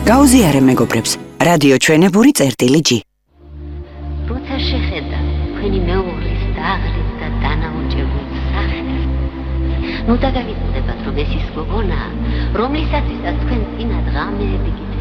გაუზიარე მეგობრებს, რადიო ჩვენებური წერტილი-G. როცა შეხედა თქვენი მეუღლის დაღლით და დანაოჭებულ სახეს, ნუ დაგაგიწყდებათ, რომ ეს ის გოგონაა, რომლისაცაც თქვენ წინათ ღამეები